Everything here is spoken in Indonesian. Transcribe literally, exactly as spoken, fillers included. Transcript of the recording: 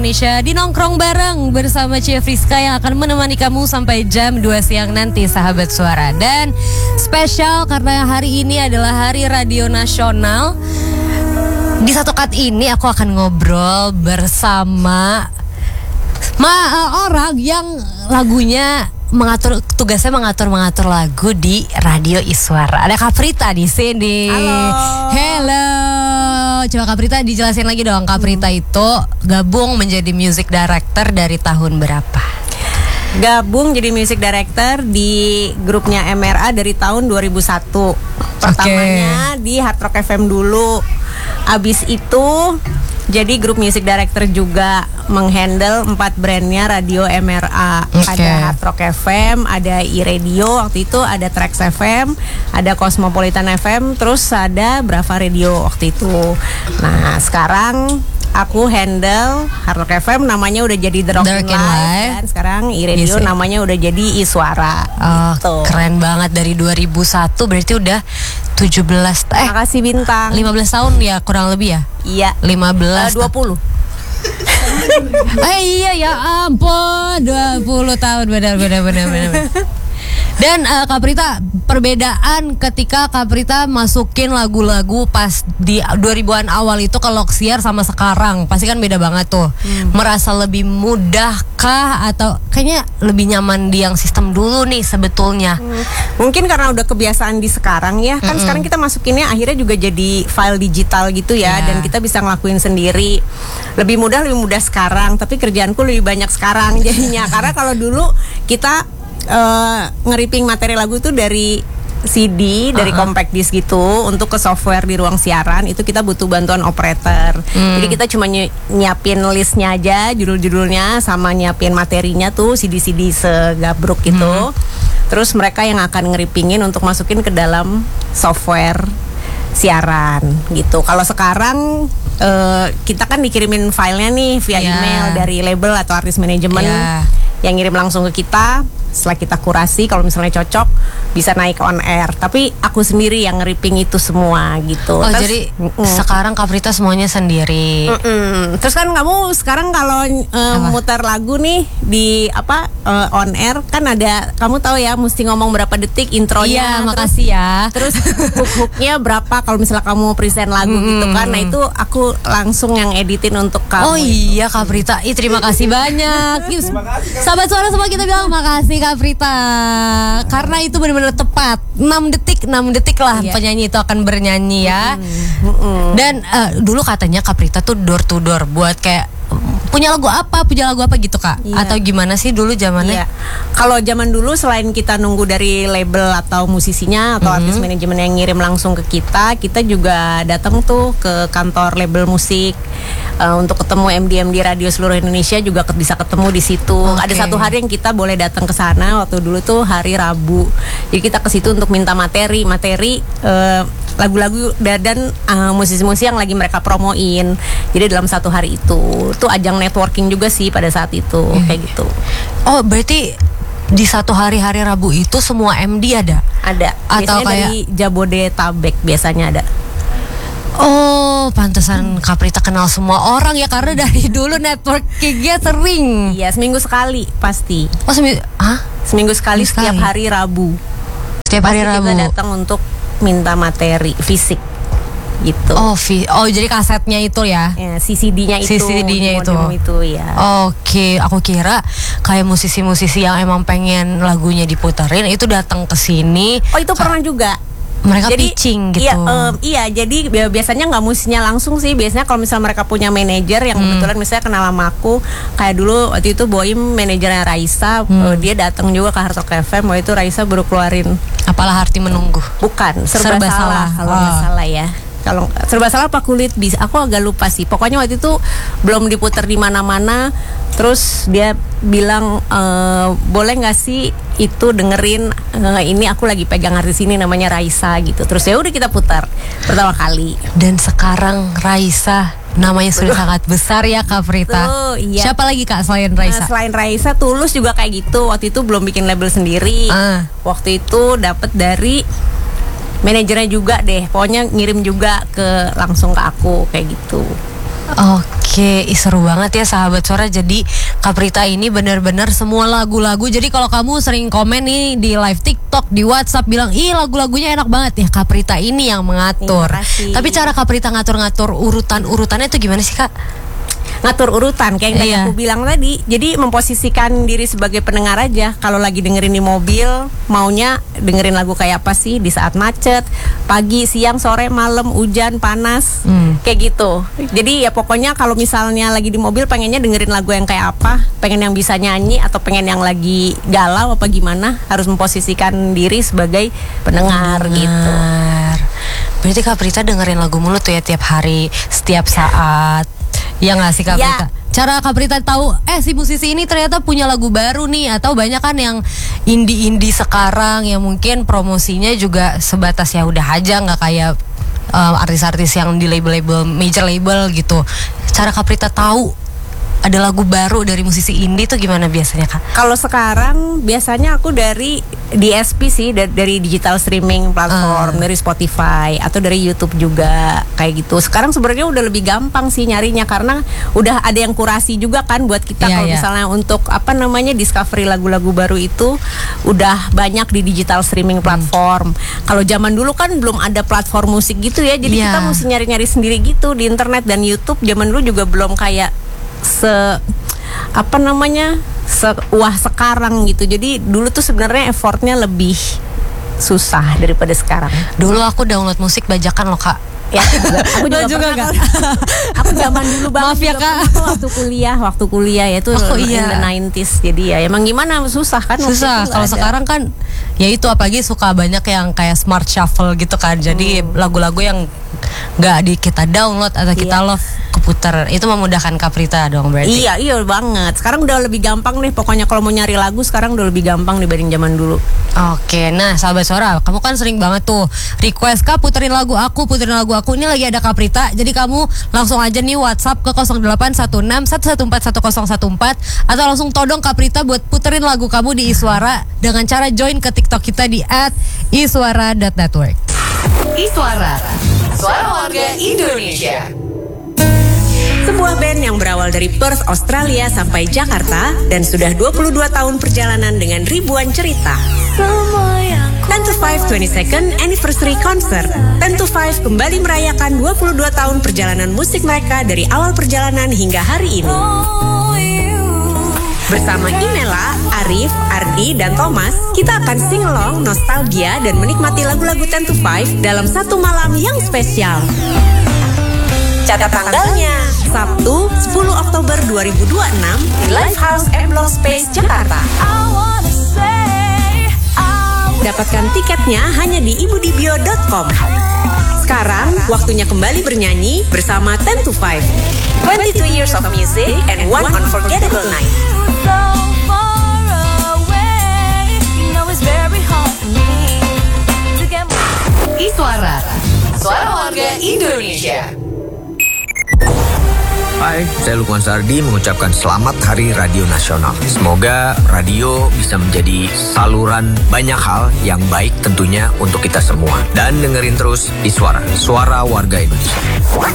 Indonesia di Nongkrong Bareng bersama Cia Friska yang akan menemani kamu sampai jam dua siang nanti, sahabat suara. Dan spesial karena hari ini adalah Hari Radio Nasional. Di satu cut ini aku akan ngobrol bersama ma uh, orang yang lagunya mengatur, tugasnya mengatur mengatur lagu di Radio Iswara. Ada Kak Prita di sini. Halo. Hello. Coba Kak Prita dijelasin lagi dong. Kak Prita itu gabung menjadi music director dari tahun berapa? Gabung jadi music director di grupnya M R A dari tahun dua ribu satu. Pertamanya okay. di Hard Rock F M dulu. Abis itu jadi grup music director juga, menghandle empat brandnya radio M R A. Okay. Ada Hard Rock F M, ada iRadio waktu itu, ada Trax F M, ada Cosmopolitan F M, terus ada Brava Radio waktu itu. Nah sekarang aku handle Hard Rock F M, namanya udah jadi The Rockin' Live, dan sekarang iRadio namanya udah jadi Iswara. Oh, gitu. Keren banget, dari dua ribu satu berarti udah tujuh belas eh makasih Bintang. lima belas tahun ya kurang lebih ya? Iya. lima belas uh, dua puluh. Eh iya ya ampun, dua puluh tahun, benar benar benar benar. Dan uh, Kak Prita, perbedaan ketika Kak Prita masukin lagu-lagu pas di dua ribuan awal itu ke Loxier sama sekarang, pasti kan beda banget tuh. hmm. Merasa lebih mudah kah atau kayaknya lebih nyaman di yang sistem dulu nih sebetulnya? hmm. Mungkin karena udah kebiasaan di sekarang ya. Kan mm-hmm. sekarang kita masukinnya akhirnya juga jadi file digital gitu ya, yeah. Dan kita bisa ngelakuin sendiri. Lebih mudah, lebih mudah sekarang. Tapi kerjaanku lebih banyak sekarang jadinya. Karena kalau dulu kita Uh, ngeriping materi lagu itu dari C D, dari uh-huh. compact disc gitu, untuk ke software di ruang siaran itu kita butuh bantuan operator. hmm. Jadi kita cuma ny- nyiapin listnya aja, judul-judulnya, sama nyiapin materinya tuh C D-C D segabruk gitu. hmm. Terus mereka yang akan ngeripingin untuk masukin ke dalam software siaran gitu. Kalau sekarang uh, kita kan dikirimin filenya nih via yeah. email dari label atau artis manajemen, yeah. yang ngirim langsung ke kita. Setelah kita kurasi, kalau misalnya cocok bisa naik on air. Tapi aku sendiri yang nge-ripping itu semua gitu. Oh Terus, jadi mm, sekarang Kak Prita semuanya sendiri. mm-mm. Terus kan kamu sekarang kalau uh, muter lagu nih di apa uh, on air kan ada, kamu tahu ya mesti ngomong berapa detik intronya. Iya, makasih ya. Terus hook-hooknya berapa kalau misalnya kamu present lagu hmm. gitu kan. Nah itu aku langsung yang editin untuk kamu. Oh iya Kak Prita, Ih, terima kasih banyak. Sahabat suara semua kita bilang makasih Kak Prita, karena itu benar-benar tepat. enam detik, enam detik lah iya. penyanyi itu akan bernyanyi ya. mm-hmm. Mm-hmm. Dan uh, dulu katanya Kak Prita tuh door to door buat kayak punya lagu apa, punya lagu apa gitu Kak? Iya. Atau gimana sih dulu zamannya? Iya. Kalau zaman dulu selain kita nunggu dari label atau musisinya atau mm-hmm. artis manajemen yang ngirim langsung ke kita, kita juga datang tuh ke kantor label musik uh, untuk ketemu M D M D radio seluruh Indonesia, juga ke, bisa ketemu di situ. Okay. Ada satu hari yang kita boleh datang ke sana, waktu dulu tuh hari Rabu. Jadi kita ke situ untuk minta materi, materi uh, lagu-lagu dan uh, musisi-musisi yang lagi mereka promoin. Jadi dalam satu hari itu tuh ajang networking juga sih pada saat itu. hmm. Kayak gitu. Oh berarti di satu hari hari Rabu itu semua M D ada? Ada. Atau biasanya kayak dari Jabodetabek biasanya ada. Oh, pantesan Kak Prita kenal semua orang ya, karena dari dulu networkingnya sering. Iya, seminggu sekali pasti. Oh seminggu? Hah? Seminggu sekali, seminggu sekali setiap hari Rabu. Setiap hari pasti Rabu. Kita datang untuk minta materi fisik gitu. Oh, vi- oh jadi kasetnya itu ya? Ya, C C D-nya itu. C C D-nya itu. itu ya. Oke, aku kira kayak musisi-musisi yang emang pengen lagunya diputerin itu datang ke sini. Oh, itu pernah juga. Mereka jadi, pitching gitu. Iya, um, iya jadi biasanya nggak musinya langsung sih. Biasanya kalau misalnya mereka punya manajer yang hmm. kebetulan misalnya kenal sama aku, kayak dulu waktu itu Boim manajernya Raisa, hmm. uh, dia datang juga ke Hard Rock F M. Waktu itu Raisa baru keluarin Apalah Arti Menunggu. Bukan, serba, serba salah, salah kalau nggak oh. salah ya. Kalau serba salah apa kulit bis, aku agak lupa sih. Pokoknya waktu itu belum diputar di mana-mana. Terus dia bilang e, boleh nggak sih itu dengerin e, ini aku lagi pegang artis ini namanya Raisa gitu. Terus ya udah kita putar pertama kali. Dan sekarang Raisa namanya sudah sangat besar ya Kak Prita. Tuh, iya. Siapa lagi Kak selain Raisa? Nah, selain Raisa, Tulus juga kayak gitu. Waktu itu belum bikin label sendiri. Uh. Waktu itu dapat dari manajernya juga deh, pokoknya ngirim juga ke langsung ke aku kayak gitu. Oke, ih, seru banget ya sahabat suara. Jadi Kaprita ini benar-benar semua lagu-lagu. Jadi kalau kamu sering komen nih di live TikTok, di WhatsApp bilang, ih lagu-lagunya enak banget ya, Kaprita ini yang mengatur. Tapi cara Kaprita ngatur-ngatur urutan-urutannya itu gimana sih Kak? Ngatur urutan kayak yang tadi Iya. aku bilang tadi. Jadi memposisikan diri sebagai pendengar aja. Kalau lagi dengerin di mobil, maunya dengerin lagu kayak apa sih di saat macet, pagi, siang, sore, malam, hujan, panas, Hmm. kayak gitu. Jadi ya pokoknya kalau misalnya lagi di mobil pengennya dengerin lagu yang kayak apa, pengen yang bisa nyanyi atau pengen yang lagi galau apa gimana, harus memposisikan diri sebagai pendengar gitu. Benar. Berarti Kaprita dengerin lagu mulu tuh ya tiap hari, setiap saat. Ya nggak sih Kaprita? Ya. Cara Kaprita tahu, eh si musisi ini ternyata punya lagu baru nih. Atau banyak kan yang indie-indie sekarang yang mungkin promosinya juga sebatas ya udah aja, nggak kayak uh, artis-artis yang di label-label major label gitu. Cara Kaprita tahu ada lagu baru dari musisi indie tuh gimana biasanya Kak? Kalau sekarang biasanya aku dari D S P sih, dari, dari digital streaming platform, Uh. dari Spotify atau dari YouTube juga kayak gitu. Sekarang sebenarnya udah lebih gampang sih nyarinya karena udah ada yang kurasi juga kan buat kita. Iya, Kalau iya. misalnya untuk apa namanya discovery lagu-lagu baru itu udah banyak di digital streaming platform. Kalau zaman dulu kan belum ada platform musik gitu ya, jadi Iya. kita mesti nyari-nyari sendiri gitu di internet dan YouTube. Zaman dulu juga belum kayak se apa namanya se wah sekarang gitu. Jadi dulu tuh sebenarnya effortnya lebih susah daripada sekarang. Dulu aku download musik bajakan loh Kak. Ya, aku juga, aku juga, Lo juga pernah nggak? kok. Aku zaman dulu banget. Maaf ya, juga Kak. pernah tuh waktu kuliah, waktu kuliah ya itu Oh, in iya. the nineties. Jadi ya emang gimana susah kan waktu Susah. itu nggak Kalau ada. sekarang kan ya itu apalagi suka banyak yang kayak smart shuffle gitu kan. Jadi Hmm. lagu-lagu yang nggak di kita download atau kita Iya. love keputar, itu memudahkan Kaprita dong berarti. Iya, iya banget. Sekarang udah lebih gampang nih. Pokoknya kalau mau nyari lagu sekarang udah lebih gampang dibanding zaman dulu. Oke, nah sahabat suara, kamu kan sering banget tuh request Kak puterin lagu aku, puterin lagu aku. Ini lagi ada Kaprita, jadi kamu langsung aja nih WhatsApp ke nol delapan satu enam satu satu empat satu nol satu empat atau langsung todong Kaprita buat puterin lagu kamu di Iswara dengan cara join ke TikTok kita di at iswara dot network. Iswara, suara warga Indonesia. Sebuah band yang berawal dari Perth, Australia sampai Jakarta dan sudah dua puluh dua tahun perjalanan dengan ribuan cerita. Ten to Five twenty-second Anniversary Concert. Ten to Five kembali merayakan dua puluh dua tahun perjalanan musik mereka dari awal perjalanan hingga hari ini. Bersama Inela, Arif, Ardi, dan Thomas, kita akan sing-along, nostalgia, dan menikmati lagu-lagu Ten to Five dalam satu malam yang spesial. Catat tanggalnya, Sabtu sepuluh Oktober dua ribu dua puluh enam di Lifehouse Emblem Space, Jakarta. Dapatkan tiketnya hanya di ibudibio dot com. Sekarang, waktunya kembali bernyanyi bersama Ten to Five. twenty-two years of music and one unforgettable night. Iswara, suara warga Indonesia. Hai, saya Lukman Sardi mengucapkan selamat Hari Radio Nasional. Semoga radio bisa menjadi saluran banyak hal yang baik tentunya untuk kita semua. Dan dengerin terus Iswara, suara warga Indonesia.